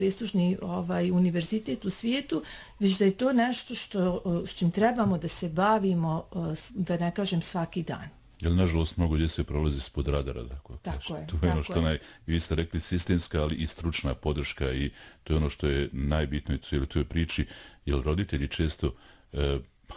prestižni univerzitet u svijetu, već da je to nešto s čim trebamo da se bavimo, da ne kažem svaki dan. Jer nažalost mnogo djece prolazi ispod radara. Tako je. To je ono što vi ste rekli sistemska, ali i stručna podrška i to je ono što je najbitno u cijeloj toj priči, jer roditelji često